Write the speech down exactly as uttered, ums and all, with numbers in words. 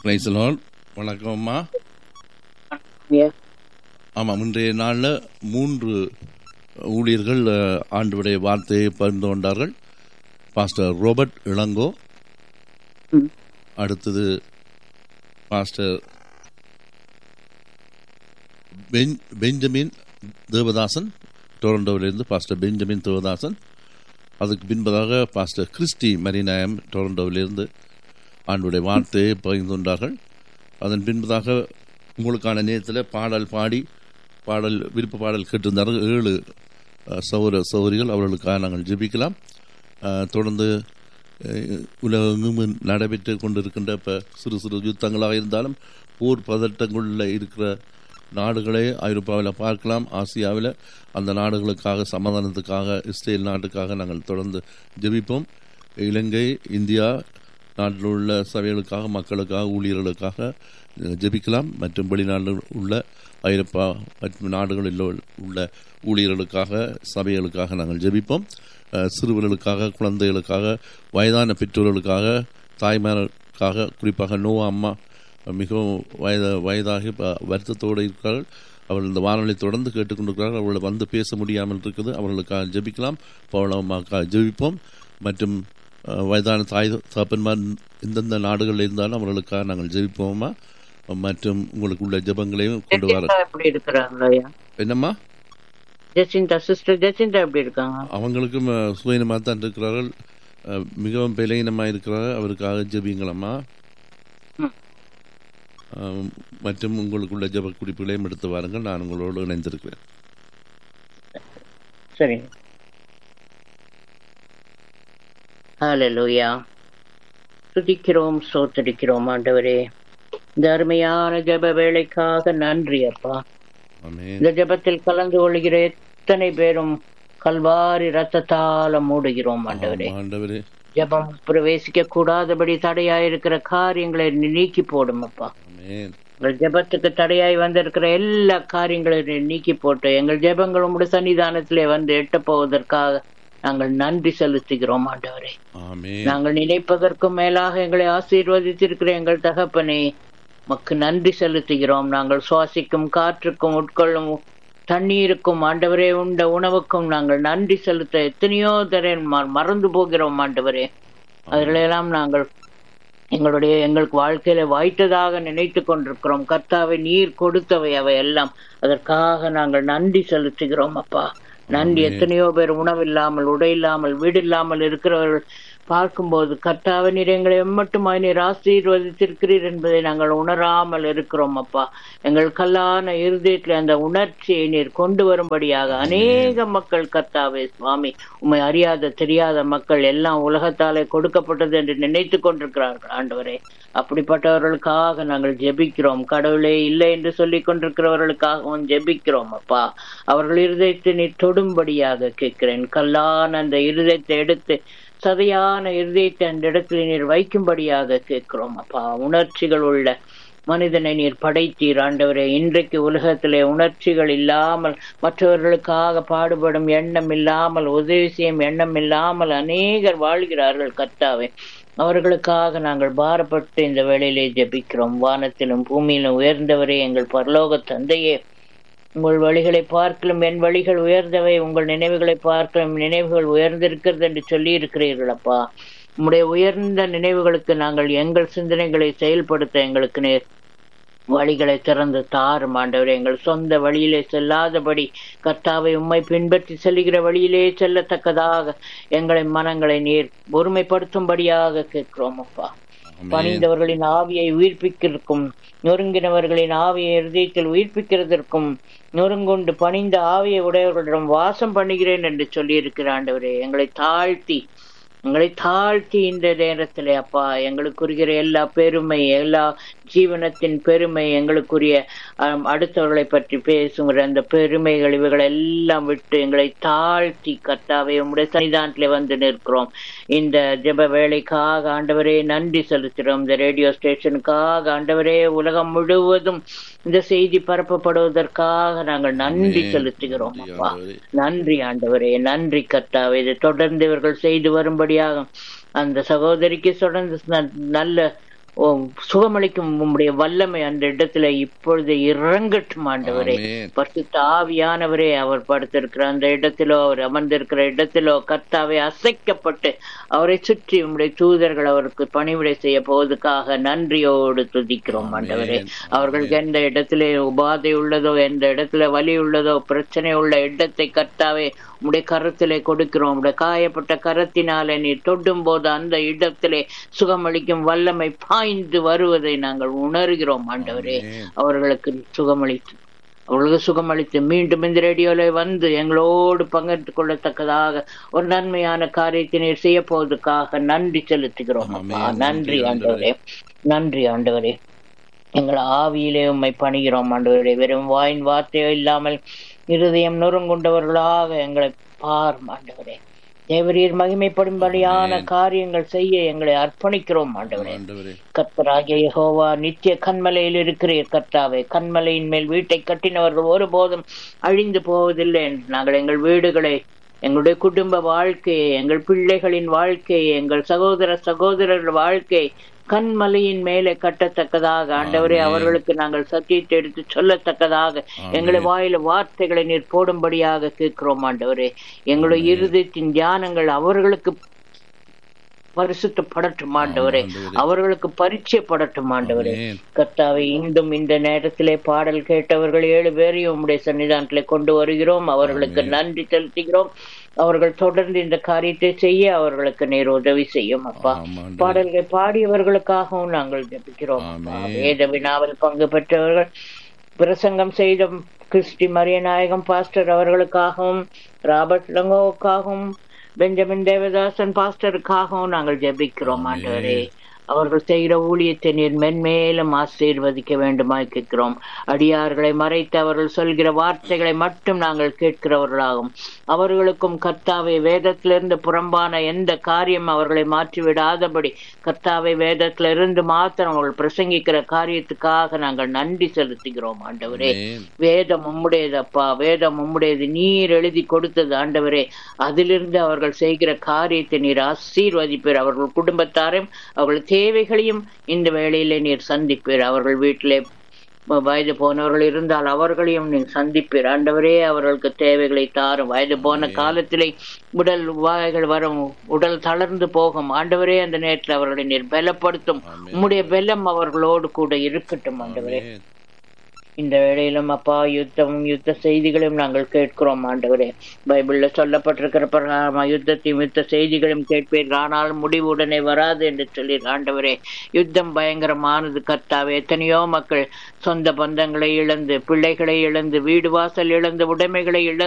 Praise the Lord. வணக்கம் அம்மா. ஆமாம், இன்றைய நாளில் மூன்று ஊழியர்கள் ஆண்டவருடைய வார்த்தையை பகிர்ந்து கொண்டார்கள். பாஸ்டர் ரோபர்ட் இளங்கோ, அடுத்தது pastor pen Benjamin Devadasan, டொரண்டோவிலிருந்து pastor Benjamin Devadasan. அதுக்கு பின்பதாக பாஸ்டர் கிறிஸ்டி மரிநாயம் டொரண்டோவிலிருந்து ஆண்டவருடைய வார்த்தையை பகிர்ந்து கொண்டார்கள். அதன் பின்பதாக உங்களுக்கான நேரத்தில் பாடல் பாடி பாடல் விருப்ப பாடல் கேட்டிருந்தார்கள் ஏழு சௌர சௌரிகள். அவர்களுக்காக நாங்கள் ஜெபிக்கலாம். தொடர்ந்து உலகெங்கும் நடைபெற்று கொண்டிருக்கின்ற இப்போ சிறு சிறு யுத்தங்களாக இருந்தாலும் போர் பதட்டங்களில் இருக்கிற நாடுகளே ஐரோப்பாவில் பார்க்கலாம், ஆசியாவில் அந்த நாடுகளுக்காக, சமாதானத்துக்காக, இஸ்ரேல் நாட்டுக்காக நாங்கள் தொடர்ந்து ஜெபிப்போம். இலங்கை, இந்தியா நாட்டில் உள்ள சபைகளுக்காக, மக்களுக்காக, ஊழியர்களுக்காக ஜெபிக்கலாம். மற்றும் வெளிநாட்டில் உள்ள ஐரோப்பா மற்றும் நாடுகளில் உள்ள ஊழியர்களுக்காக, சபைகளுக்காக நாங்கள் ஜெபிப்போம். சிறுவர்களுக்காக, குழந்தைகளுக்காக, வயதான பெற்றோர்களுக்காக, தாய்மார்களுக்காக, குறிப்பாக நோவா அம்மா மிகவும் வயத வயதாகி வருத்தத்தோடு இருக்கிறார்கள். அவர்கள் இந்த வானொலி தொடர்ந்து கேட்டுக்கொண்டிருக்கிறார்கள். அவர்களை வந்து பேச முடியாமல் இருக்குது. அவர்களுக்காக ஜெபிக்கலாம். பவளமாக்காக ஜெபிப்போம். மற்றும் வயதான தாய் தகப்பன்மார் எந்தெந்த நாடுகளில் இருந்தாலும் அவர்களுக்காக நாங்கள் ஜெபிப்போமா. மற்றும் உங்களுக்கு உள்ள ஜெபங்களையும் கொண்டு வர. என்னம்மா அவங்களுக்கும் சுயநமாக தான் இருக்கிறார்கள், மிகவும் பலகீனமாக இருக்கிறார்கள். அவருக்காக ஜெபிங்களம்மா. மற்றும் உங்களுக்குள்ள ஜெப குறிப்புகளையும் எடுத்து வாருங்கள். நான் உங்களோடு இணைந்திருக்கிறேன். சரி. ஹல்லேலூயா. துதிக்கிறோம், ஸ்தோத்திரிக்கிறோம் ஆண்டவரே. இந்த அருமையான ஜெப வேளைக்காக நன்றி அப்பா. இந்த ஜெபத்தில் கலந்து கொள்கிற எத்தனை பேரும் கல்வாரி ரத்தத்தால மூடுகிறோம் ஆண்டவரே. ஜெபம் பிரவேசிக்க கூடாதபடி தடையாயிருக்கிற காரியங்களை நீக்கி போடும் அப்பா. எங்கள் ஜெபத்துக்கு தடையாய் வந்திருக்கிற எல்லா காரியங்களையும் நீக்கி போட்டு எங்கள் ஜெபங்கள் உங்களுடைய சன்னிதானத்திலே வந்து எட்ட போவதற்காக நாங்கள் நன்றி செலுத்துகிறோம் ஆண்டவரே. நாங்கள் நினைப்பதற்கும் மேலாக எங்களை ஆசீர்வதித்திருக்கிற எங்கள் தகப்பனே, மக்கு நன்றி செலுத்துகிறோம். நாங்கள் சுவாசிக்கும் காற்றுக்கும் உட்கொள்ளும் தண்ணீருக்கும் ஆண்டவரே, உண்ட உணவுக்கும் நாங்கள் நன்றி செலுத்த எத்தனையோ தர மறந்து போகிறோம் ஆண்டவரே. அதிலெல்லாம் நாங்கள் எங்களுடைய எங்களுக்கு வாழ்க்கையில வாய்த்ததாக நினைத்து கொண்டிருக்கிறோம். கர்த்தாவை நீர் கொடுத்தவை அவை எல்லாம், அதற்காக நாங்கள் நன்றி செலுத்துகிறோம் அப்பா. நன்றி. எத்தனையோ பேர் உணவில்லாமல், உடை இல்லாமல், வீடு இல்லாமல் இருக்கிறவர்கள் பார்க்கும்போது கர்த்தாவை நீர் எங்களை எம்மட்டுமாய் நீர் ஆசீர்வதித்திருக்கிறீர் என்பதை நாங்கள் உணராமல் இருக்கிறோம் அப்பா. எங்கள் கல்லான இருதயத்தில் அந்த உணர்ச்சியை நீர் கொண்டு வரும்படியாக அநேக மக்கள் கர்த்தாவே சுவாமி, உம்மை அறியாத தெரியாத மக்கள் எல்லாம் உலகத்தாலே கொடுக்கப்பட்டது என்று நினைத்து கொண்டிருக்கிறார்கள் ஆண்டவரே. அப்படிப்பட்டவர்களுக்காக நாங்கள் ஜெபிக்கிறோம். கடவுளே இல்லை என்று சொல்லிக் கொண்டிருக்கிறவர்களுக்காகவும் ஜெபிக்கிறோம் அப்பா. அவர்கள் இருதயத்தை நீ தொடும்படியாக கேட்கிறேன். கல்லான அந்த இருதயத்தை எடுத்து சதையான இருதயத்தை அந்த இடத்துல நீர் வைக்கும்படியாக கேட்கிறோம் அப்பா. உணர்ச்சிகள் உள்ள மனிதனை நீர் படைத்தீர் ஆண்டவரே. இன்றைக்கு உலகத்திலே உணர்ச்சிகள் இல்லாமல், மற்றவர்களுக்காக பாடுபடும் எண்ணம் இல்லாமல், உதவி செய்யும் எண்ணம் இல்லாமல் அநேகர் வாழ்கிறார்கள் கர்த்தாவே. அவர்களுக்காக நாங்கள் பாரப்பட்டு இந்த வேளையிலே ஜெபிக்கிறோம். வானத்திலும் பூமியிலும் உயர்ந்தவரே, எங்கள் பரலோக தந்தையே, உங்கள் வழிகளை பார்க்கலும் என் வழிகள் உயர்ந்தவை, உங்கள் நினைவுகளை பார்க்கலும் நினைவுகள் உயர்ந்திருக்கிறது என்று சொல்லி இருக்கிறீர்கள் அப்பா. உம்முடைய உயர்ந்த நினைவுகளுக்கு நாங்கள் எங்கள் சிந்தனைகளை செயல்படுத்த எங்களுக்கு நேர் வழிகளை திறந்து தாரும் ஆண்டவரே. எங்கள் சொந்த வழியிலே செல்லாதபடி கர்த்தாவை உம்மை பின்பற்றி செல்கிற வழியிலே செல்லத்தக்கதாக எங்களை மனங்களை நீர் ஒருமைப்படுத்தும்படியாக கேட்கிறோம் அப்பா. பணிந்தவர்களின் ஆவியை உயிர்ப்பிக்கிறதுக்கும், நொறுங்கினவர்களின் ஆவியை இருதயத்தில் உயிர்ப்பிக்கிறதற்கும், நொறுங்குண்டு பணிந்த ஆவியை உடையவர்களிடம் வாசம் பண்ணுகிறேன் என்று சொல்லி இருக்கிற ஆண்டவரே, எங்களை தாழ்த்தி எங்களை தாழ்த்தி இந்த நேரத்திலே அப்பா, எங்களுக்குரிய எல்லா பெருமை, எல்லா ஜீவனத்தின் பெருமை, எங்களுக்குரிய அடுத்தவர்களை பற்றி பேசுகிற அந்த பெருமைகள் இவைகள் எல்லாம் விட்டு எங்களை தாழ்த்தி கர்த்தாவே உம்முடைய சன்னிதானத்திலே வந்து நிற்கிறோம். இந்த ஜெப வேளைக்காக ஆண்டவரே நன்றி செலுத்துகிறோம். இந்த ரேடியோ ஸ்டேஷனுக்காக ஆண்டவரே, உலகம் முழுவதும் இந்த செய்தி பரப்பப்படுவதற்காக நாங்கள் நன்றி செலுத்துகிறோம் அப்பா. நன்றி ஆண்டவரே, நன்றி கர்த்தாவே. இதை தொடர்ந்து இவர்கள் செய்து வரும்படியாக அந்த சகோதரிக்கு தொடர்ந்து நல்ல சுகமளிக்கும் உம்முடைய வல்லமை அந்த இடத்துல இப்பொழுது இறங்கட்டும் ஆண்டவரே. பரிசுத்த ஆவியானவரே, அவர் படுத்திருக்கிற அந்த இடத்திலோ அவர் அமர்ந்திருக்கிற இடத்திலோ கர்த்தாவே அசைக்கப்பட்டு அவரை சுற்றி உம்முடைய தூதர்கள் அவருக்கு பணிவிடை செய்ய போவதற்காக நன்றியோடு துதிக்கிறோம் ஆண்டவரே. அவர்களுக்கு எந்த இடத்திலே உபாதை உள்ளதோ, எந்த இடத்துல வலி உள்ளதோ, பிரச்சனை உள்ள இடத்தை கர்த்தாவே உம்முடைய கரத்திலே கொடுக்கிறோம். உம்முடைய காயப்பட்ட கரத்தினாலே நீர் தொடும் போது அந்த இடத்திலே சுகமளிக்கும் வல்லமை பாய்ந்து வருவதை நாங்கள் உணர்கிறோம் ஆண்டவரே. அவர்களுக்கு சுகமளித்து அவர்களுக்கு சுகமளித்து மீண்டும் இந்த ரேடியோல வந்து எங்களோடு பங்கிட்டு கொள்ளத்தக்கதாக ஒரு நன்மையான காரியத்தை நீர் செய்ய போவதற்காக நன்றி செலுத்துகிறோம். நன்றி ஆண்டவரே, நன்றி ஆண்டவரே. எங்கள் ஆவியிலே உம்மை பணிகிறோம் ஆண்டவரே. வெறும் வாயின் வார்த்தையோ இல்லாமல் இருதயம் நொறுங்குண்டவர்களாக எங்களை பார் ஆண்டவரே. தேவரீர் மகிமைப்படும்படியான காரியங்கள் செய்ய எங்களை அர்ப்பணிக்கிறோம் ஆண்டவரே. கர்த்தராகிய யெகோவா நித்திய கன்மலையில் இருக்கிறீர் கர்த்தாவே. கன்மலையின் மேல் வீட்டை கட்டினவர்கள் ஒருபோதும் அழிந்து போவதில்லை என்று நாங்கள் எங்கள் வீடுகளை, எங்களுடைய குடும்ப வாழ்க்கையை, எங்கள் பிள்ளைகளின் வாழ்க்கையை, எங்கள் சகோதர சகோதரர்கள் வாழ்க்கை கண்மலையின் மேலே கட்டத்தக்கதாக ஆண்டவரே அவர்களுக்கு நாங்கள் சத்தியத்தை எடுத்து சொல்லத்தக்கதாக எங்களை வாயில வார்த்தைகளை நீர் போடும்படியாக கேட்கிறோம் ஆண்டவரே. எங்களுடைய இருதயத்தின் தியானங்கள் அவர்களுக்கு பரிசுத்தப்படட்டும் ஆண்டவரே, அவர்களுக்கு பரிச்சயப்படட்டும் ஆண்டவரே. கர்த்தாவே, இன்றும் இந்த நேரத்திலே பாடல் கேட்டவர்கள் ஏழு பேரையும் உம்முடைய சன்னிதானத்திலே கொண்டு வருகிறோம். அவர்களுக்கு நன்றி செலுத்துகிறோம். அவர்கள் தொடர்ந்து இந்த காரியத்தை செய்ய அவர்களுக்கு நீர் உதவி செய்யும் அப்பா. பாடல்களை பாடியவர்களுக்காகவும் நாங்கள் ஜெபிக்கிறோம். வேத வினாவில் பங்கு பெற்றவர்கள், பிரசங்கம் செய்த Christie Mariyanayagam pastor அவர்களுக்காகவும், Robert லங்கோவுக்காகவும், Benjamin Devadasan பாஸ்டருக்காகவும் நாங்கள் ஜெபிக்கிறோம் ஆண்டவரே. அவர்கள் செய்கிற ஊழியத்தை நீர் மென்மேலும் ஆசீர்வதிக்க வேண்டுமாய் கேட்கிறோம். அடியார்களை மறைத்து அவர்கள் சொல்கிற வார்த்தைகளை மட்டும் நாங்கள் கேட்கிறவர்களாகும். அவர்களுக்கும் கர்த்தாவை வேதத்திலிருந்து புறம்பான எந்த காரியம் அவர்களை மாற்றிவிடாதபடி கர்த்தாவை வேதத்திலிருந்து மாத்திரம் அவர்கள் பிரசங்கிக்கிற காரியத்துக்காக நாங்கள் நன்றி செலுத்துகிறோம் ஆண்டவரே. வேதம் உம்முடையது அப்பா, வேதம் உம்முடையது, நீர் எழுதி கொடுத்தது ஆண்டவரே. அதிலிருந்து அவர்கள் செய்கிற காரியத்தை நீர் ஆசீர்வதிப்பீர். அவர்கள் குடும்பத்தாரையும் அவர்கள் தேவைகளையும் இந்த வேளையிலே நீர் சந்திப்பீர். அவர்கள் வீட்டிலே வயது போனவர்கள் இருந்தால் அவர்களையும் நீர் சந்திப்பீர் ஆண்டவரே. அவர்களுக்கு தேவைகளை தாரும். வயது போன காலத்திலே உடல் உபாதைகள் வரும், உடல் தளர்ந்து போகும் ஆண்டவரே. அந்த நேரத்தில் அவர்களை நீர் பலப்படுத்தும். உம்முடைய பலம் அவர்களோடு கூட இருக்கட்டும் ஆண்டவரே. இந்த வேளையிலும் அப்பா யுத்தமும் யுத்த செய்திகளையும் நாங்கள் கேட்கிறோம் ஆண்டவரே. பைபிள்ல சொல்லப்பட்டிருக்கிற பிரகாரமா யுத்தத்தையும் யுத்த செய்திகளையும் கேட்பீர், ஆனால் முடிவு உடனே வராது என்று சொல்லி ஆண்டவரே. யுத்தம் பயங்கரமானது கர்த்தாவே. எத்தனையோ மக்கள் சொந்த பந்தங்களை இழந்து, பிள்ளைகளை இழந்து, வீடு வாசல் இழந்து, உடைமைகளை இழந்து